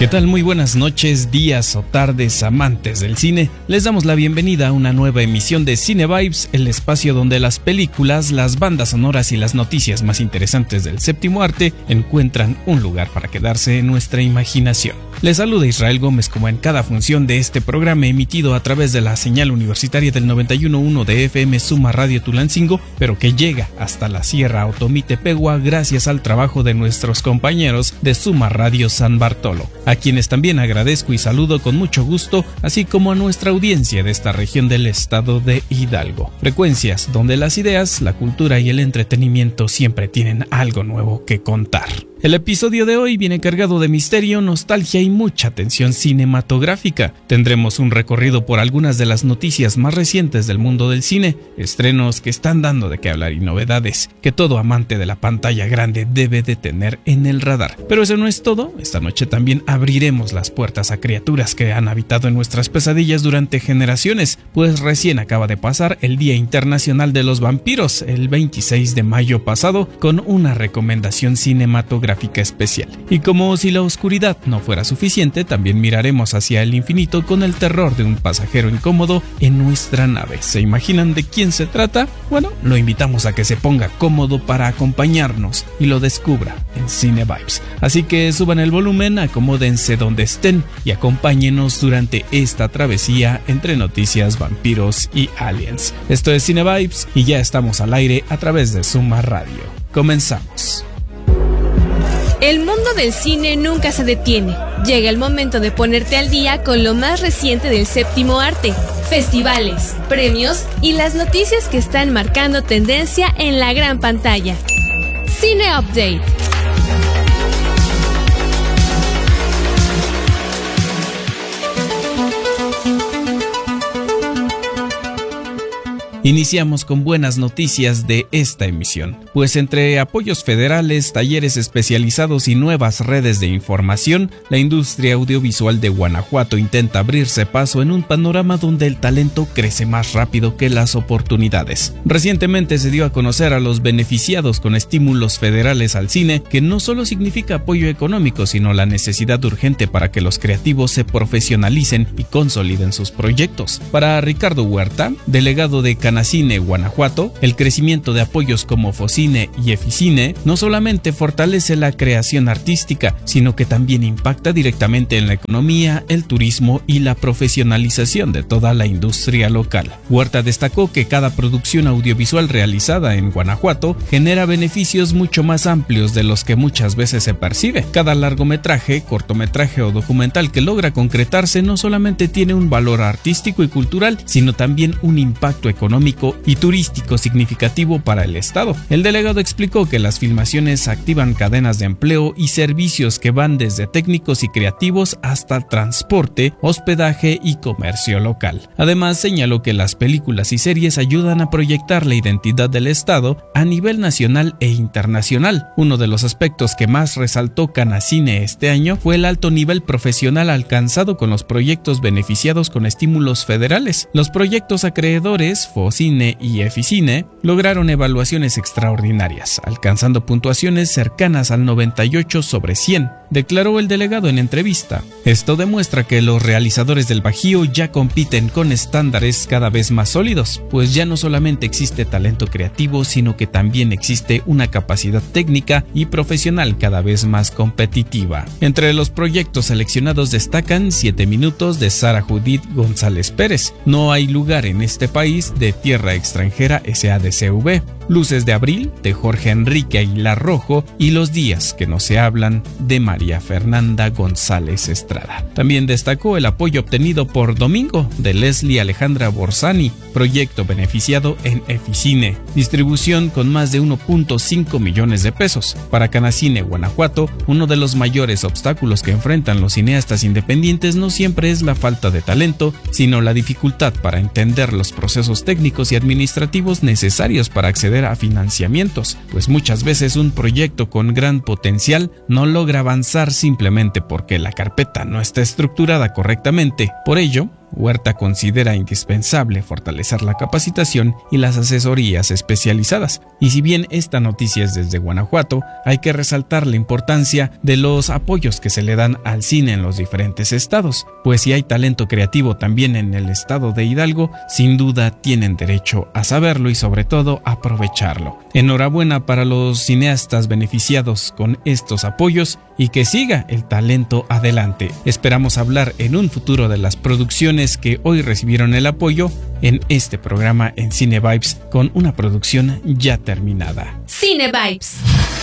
¿Qué tal? Muy buenas noches, días o tardes, amantes del cine. Les damos la bienvenida a una nueva emisión de Cine Vibes, el espacio donde las películas, las bandas sonoras y las noticias más interesantes del séptimo arte encuentran un lugar para quedarse en nuestra imaginación. Les saluda Israel Gómez como en cada función de este programa emitido a través de la señal universitaria del 91.1 de FM Suma Radio Tulancingo, pero que llega hasta la Sierra Otomí-Tepehua gracias al trabajo de nuestros compañeros de Suma Radio San Bartolo, a quienes también agradezco y saludo con mucho gusto, así como a nuestra audiencia de esta región del estado de Hidalgo. Frecuencias donde las ideas, la cultura y el entretenimiento siempre tienen algo nuevo que contar. El episodio de hoy viene cargado de misterio, nostalgia y mucha tensión cinematográfica. Tendremos un recorrido por algunas de las noticias más recientes del mundo del cine, estrenos que están dando de qué hablar y novedades que todo amante de la pantalla grande debe de tener en el radar. Pero eso no es todo. Esta noche también abriremos las puertas a criaturas que han habitado en nuestras pesadillas durante generaciones, pues recién acaba de pasar el Día Internacional de los Vampiros, el 26 de mayo pasado, con una recomendación cinematográfica especial. Y como si la oscuridad no fuera suficiente, también miraremos hacia el infinito con el terror de un pasajero incómodo en nuestra nave. ¿Se imaginan de quién se trata? Bueno, lo invitamos a que se ponga cómodo para acompañarnos y lo descubra en Cine Vibes. Así que suban el volumen, acomódense donde estén y acompáñenos durante esta travesía entre noticias, vampiros y aliens. Esto es Cine Vibes y ya estamos al aire a través de Suma Radio. Comenzamos. El mundo del cine nunca se detiene. Llega el momento de ponerte al día con lo más reciente del séptimo arte, festivales, premios y las noticias que están marcando tendencia en la gran pantalla. Cine Update. Iniciamos con buenas noticias de esta emisión, pues entre apoyos federales, talleres especializados y nuevas redes de información, la industria audiovisual de Guanajuato intenta abrirse paso en un panorama donde el talento crece más rápido que las oportunidades. Recientemente se dio a conocer a los beneficiados con estímulos federales al cine, que no solo significa apoyo económico, sino la necesidad urgente para que los creativos se profesionalicen y consoliden sus proyectos. Para Ricardo Huerta, delegado de Canacine, Guanajuato, el crecimiento de apoyos como Focine y Eficine no solamente fortalece la creación artística, sino que también impacta directamente en la economía, el turismo y la profesionalización de toda la industria local. Huerta destacó que cada producción audiovisual realizada en Guanajuato genera beneficios mucho más amplios de los que muchas veces se percibe. Cada largometraje, cortometraje o documental que logra concretarse no solamente tiene un valor artístico y cultural, sino también un impacto económico y turístico significativo para el estado. El delegado explicó que las filmaciones activan cadenas de empleo y servicios que van desde técnicos y creativos hasta transporte, hospedaje y comercio local. Además, señaló que las películas y series ayudan a proyectar la identidad del estado a nivel nacional e internacional. Uno de los aspectos que más resaltó Canacine este año fue el alto nivel profesional alcanzado con los proyectos beneficiados con estímulos federales. Los proyectos acreedores Focine y Eficine lograron evaluaciones extraordinarias, alcanzando puntuaciones cercanas al 98 sobre 100, declaró el delegado en entrevista. Esto demuestra que los realizadores del Bajío ya compiten con estándares cada vez más sólidos, pues ya no solamente existe talento creativo, sino que también existe una capacidad técnica y profesional cada vez más competitiva. Entre los proyectos seleccionados destacan 7 minutos de Sara Judith González Pérez, No hay lugar en este país de Tierra Extranjera SADCV, Luces de Abril de Jorge Enrique Aguilar Rojo y Los días que no se hablan de María Fernanda González Estrada. También destacó el apoyo obtenido por Domingo de Leslie Alejandra Borsani, proyecto beneficiado en Eficine, distribución con más de 1.5 millones de pesos. Para Canacine, Guanajuato, uno de los mayores obstáculos que enfrentan los cineastas independientes no siempre es la falta de talento, sino la dificultad para entender los procesos técnicos y administrativos necesarios para acceder a financiamientos, pues muchas veces un proyecto con gran potencial no logra avanzar simplemente porque la carpeta no está estructurada correctamente. Por ello, Huerta considera indispensable fortalecer la capacitación y las asesorías especializadas. Y si bien esta noticia es desde Guanajuato, hay que resaltar la importancia de los apoyos que se le dan al cine en los diferentes estados, pues si hay talento creativo también en el estado de Hidalgo, sin duda tienen derecho a saberlo y sobre todo aprovecharlo. Enhorabuena para los cineastas beneficiados con estos apoyos y que siga el talento adelante. Esperamos hablar en un futuro de las producciones que hoy recibieron el apoyo en este programa en Cine Vibes con una producción ya terminada. Cine Vibes.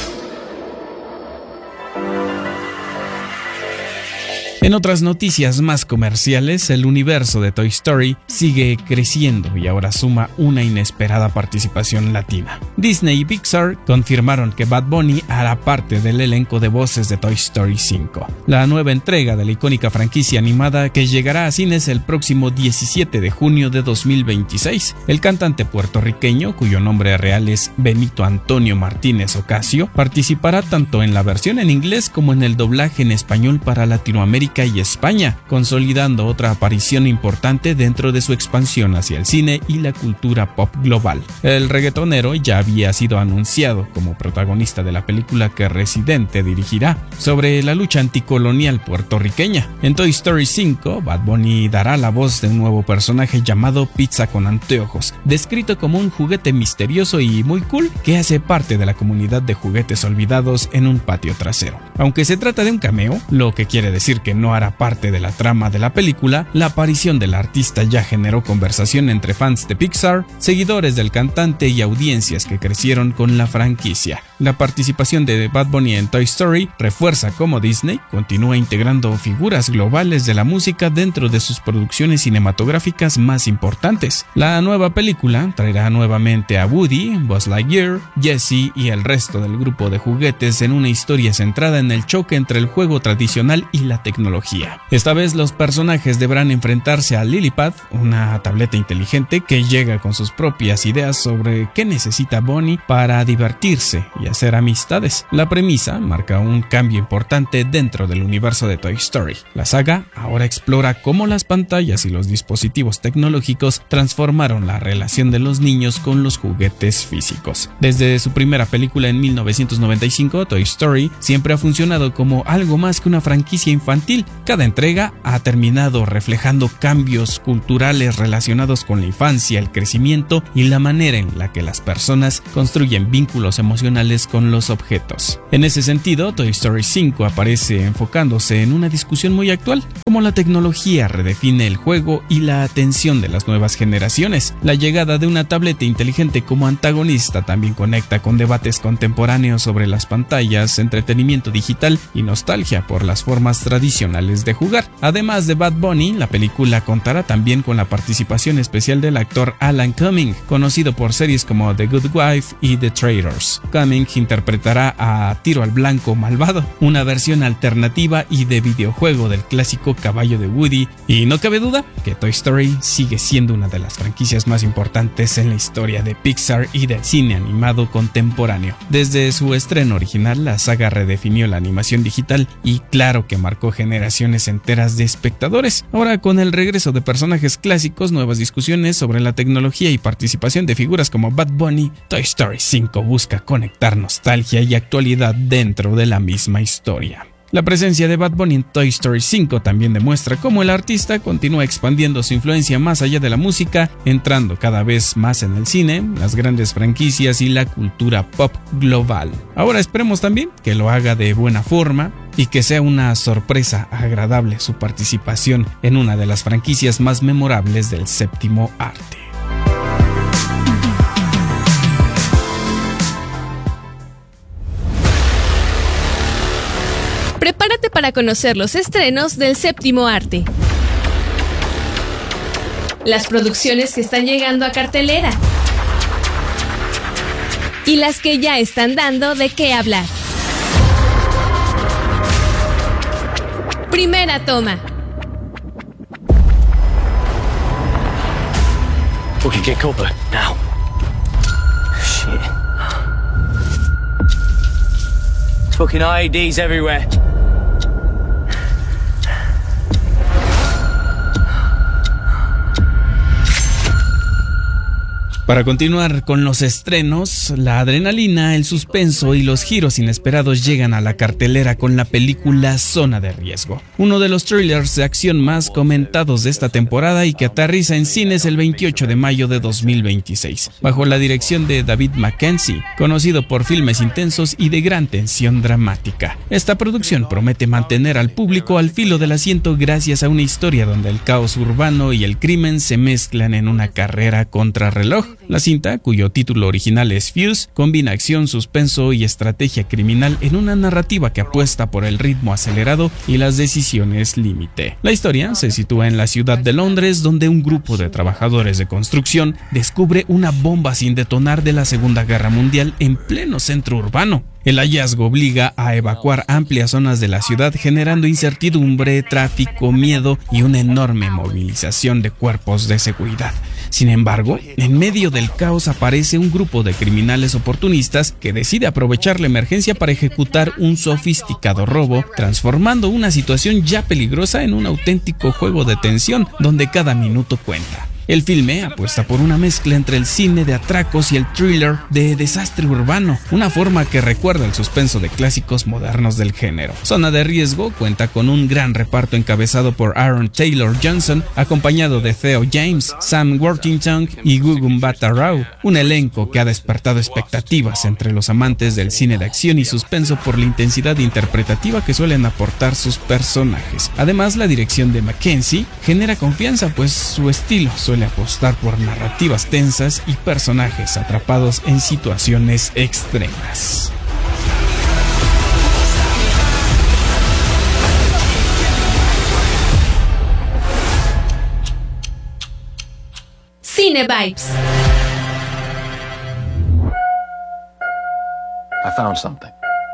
En otras noticias más comerciales, el universo de Toy Story sigue creciendo y ahora suma una inesperada participación latina. Disney y Pixar confirmaron que Bad Bunny hará parte del elenco de voces de Toy Story 5, la nueva entrega de la icónica franquicia animada que llegará a cines el próximo 17 de junio de 2026. El cantante puertorriqueño, cuyo nombre real es Benito Antonio Martínez Ocasio, participará tanto en la versión en inglés como en el doblaje en español para Latinoamérica y España, consolidando otra aparición importante dentro de su expansión hacia el cine y la cultura pop global. El reggaetonero ya había sido anunciado como protagonista de la película que Residente dirigirá sobre la lucha anticolonial puertorriqueña. En Toy Story 5, Bad Bunny dará la voz de un nuevo personaje llamado Pizza con Anteojos, descrito como un juguete misterioso y muy cool que hace parte de la comunidad de juguetes olvidados en un patio trasero. Aunque se trata de un cameo, lo que quiere decir que no hará parte de la trama de la película, la aparición del artista ya generó conversación entre fans de Pixar, seguidores del cantante y audiencias que crecieron con la franquicia. La participación de Bad Bunny en Toy Story refuerza cómo Disney continúa integrando figuras globales de la música dentro de sus producciones cinematográficas más importantes. La nueva película traerá nuevamente a Woody, Buzz Lightyear, Jessie y el resto del grupo de juguetes en una historia centrada en el choque entre el juego tradicional y la tecnología. Esta vez los personajes deberán enfrentarse a Lilypad, una tableta inteligente que llega con sus propias ideas sobre qué necesita Bunny para divertirse y hacer amistades. La premisa marca un cambio importante dentro del universo de Toy Story. La saga ahora explora cómo las pantallas y los dispositivos tecnológicos transformaron la relación de los niños con los juguetes físicos. Desde su primera película en 1995, Toy Story siempre ha funcionado como algo más que una franquicia infantil. Cada entrega ha terminado reflejando cambios culturales relacionados con la infancia, el crecimiento y la manera en la que las personas construyen vínculos emocionales con los objetos. En ese sentido, Toy Story 5 aparece enfocándose en una discusión muy actual, cómo la tecnología redefine el juego y la atención de las nuevas generaciones. La llegada de una tableta inteligente como antagonista también conecta con debates contemporáneos sobre las pantallas, entretenimiento digital y nostalgia por las formas tradicionales de jugar. Además de Bad Bunny, la película contará también con la participación especial del actor Alan Cumming, conocido por series como The Good Wife y The Traitors. Cumming interpretará a Tiro al Blanco Malvado, una versión alternativa y de videojuego del clásico caballo de Woody, y no cabe duda que Toy Story sigue siendo una de las franquicias más importantes en la historia de Pixar y del cine animado contemporáneo. Desde su estreno original, la saga redefinió la animación digital y claro que marcó generaciones enteras de espectadores. Ahora, con el regreso de personajes clásicos, nuevas discusiones sobre la tecnología y participación de figuras como Bad Bunny, Toy Story 5 busca conectar nostalgia y actualidad dentro de la misma historia. La presencia de Bad Bunny en Toy Story 5 también demuestra cómo el artista continúa expandiendo su influencia más allá de la música, entrando cada vez más en el cine, las grandes franquicias y la cultura pop global. Ahora esperemos también que lo haga de buena forma y que sea una sorpresa agradable su participación en una de las franquicias más memorables del séptimo arte. Prepárate para conocer los estrenos del séptimo arte. Las producciones que están llegando a cartelera. Y las que ya están dando de qué hablar. Primera toma. We can get Cobra now. Shit. It's fucking IEDs everywhere. Para continuar con los estrenos, la adrenalina, el suspenso y los giros inesperados llegan a la cartelera con la película Zona de Riesgo, uno de los thrillers de acción más comentados de esta temporada y que aterriza en cines el 28 de mayo de 2026, bajo la dirección de David Mackenzie, conocido por filmes intensos y de gran tensión dramática. Esta producción promete mantener al público al filo del asiento gracias a una historia donde el caos urbano y el crimen se mezclan en una carrera contrarreloj. La cinta, cuyo título original es Fuse, combina acción, suspenso y estrategia criminal en una narrativa que apuesta por el ritmo acelerado y las decisiones límite. La historia se sitúa en la ciudad de Londres, donde un grupo de trabajadores de construcción descubre una bomba sin detonar de la Segunda Guerra Mundial en pleno centro urbano. El hallazgo obliga a evacuar amplias zonas de la ciudad, generando incertidumbre, tráfico, miedo y una enorme movilización de cuerpos de seguridad. Sin embargo, en medio del caos aparece un grupo de criminales oportunistas que decide aprovechar la emergencia para ejecutar un sofisticado robo, transformando una situación ya peligrosa en un auténtico juego de tensión donde cada minuto cuenta. El filme apuesta por una mezcla entre el cine de atracos y el thriller de desastre urbano, una forma que recuerda el suspenso de clásicos modernos del género. Zona de Riesgo cuenta con un gran reparto encabezado por Aaron Taylor Johnson, acompañado de Theo James, Sam Worthington y Gugu Mbatha-Raw, un elenco que ha despertado expectativas entre los amantes del cine de acción y suspenso por la intensidad interpretativa que suelen aportar sus personajes. Además, la dirección de Mackenzie genera confianza, pues su estilo suele apostar por narrativas tensas y personajes atrapados en situaciones extremas. Cine Vibes. I found something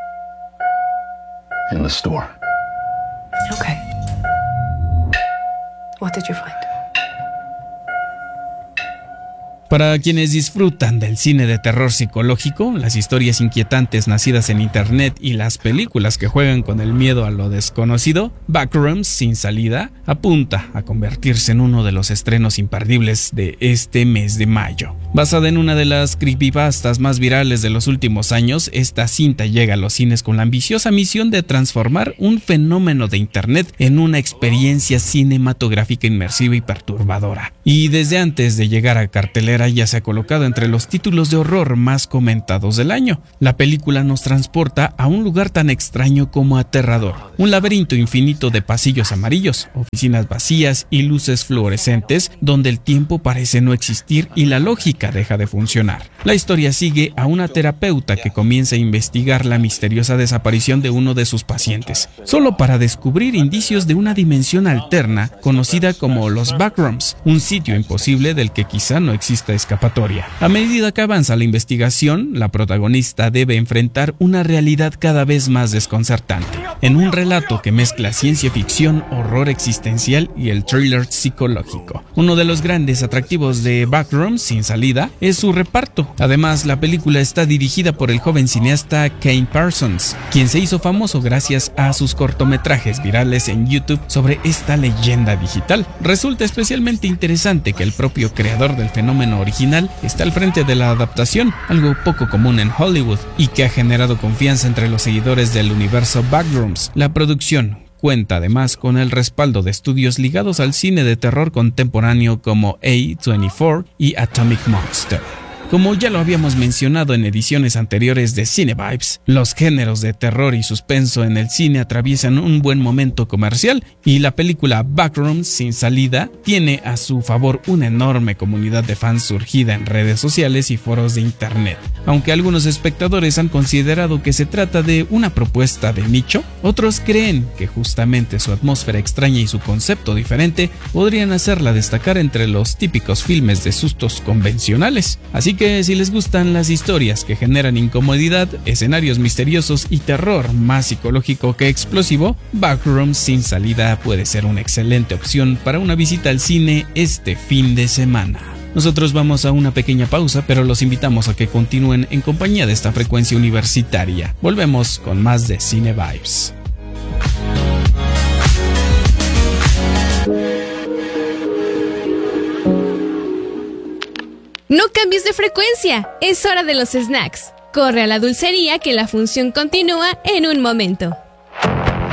in the store. Okay. What did you find? Para quienes disfrutan del cine de terror psicológico, las historias inquietantes nacidas en internet y las películas que juegan con el miedo a lo desconocido, Backrooms sin salida apunta a convertirse en uno de los estrenos imperdibles de este mes de mayo. Basada en una de las creepypastas más virales de los últimos años, esta cinta llega a los cines con la ambiciosa misión de transformar un fenómeno de internet en una experiencia cinematográfica inmersiva y perturbadora. Y desde antes de llegar a cartelera ya se ha colocado entre los títulos de horror más comentados del año. La película nos transporta a un lugar tan extraño como aterrador, un laberinto infinito de pasillos amarillos, oficinas vacías y luces fluorescentes donde el tiempo parece no existir y la lógica deja de funcionar. La historia sigue a una terapeuta que comienza a investigar la misteriosa desaparición de uno de sus pacientes, solo para descubrir indicios de una dimensión alterna conocida como los Backrooms, un sitio imposible del que quizá no exista escapatoria. A medida que avanza la investigación, la protagonista debe enfrentar una realidad cada vez más desconcertante, en un relato que mezcla ciencia ficción, horror existencial y el thriller psicológico. Uno de los grandes atractivos de Backrooms sin salida es su reparto. Además, la película está dirigida por el joven cineasta Kane Parsons, quien se hizo famoso gracias a sus cortometrajes virales en YouTube sobre esta leyenda digital. Resulta especialmente interesante que el propio creador del fenómeno original está al frente de la adaptación, algo poco común en Hollywood y que ha generado confianza entre los seguidores del universo Backrooms. La producción cuenta además con el respaldo de estudios ligados al cine de terror contemporáneo como A24 y Atomic Monster. Como ya lo habíamos mencionado en ediciones anteriores de Cine Vibes, los géneros de terror y suspenso en el cine atraviesan un buen momento comercial y la película Backrooms sin salida tiene a su favor una enorme comunidad de fans surgida en redes sociales y foros de internet. Aunque algunos espectadores han considerado que se trata de una propuesta de nicho, otros creen que justamente su atmósfera extraña y su concepto diferente podrían hacerla destacar entre los típicos filmes de sustos convencionales. Así que si les gustan las historias que generan incomodidad, escenarios misteriosos y terror más psicológico que explosivo, Backrooms sin salida puede ser una excelente opción para una visita al cine este fin de semana. Nosotros vamos a una pequeña pausa, pero los invitamos a que continúen en compañía de esta frecuencia universitaria. Volvemos con más de Cine Vibes. No cambies de frecuencia, es hora de los snacks. Corre a la dulcería que la función continúa en un momento.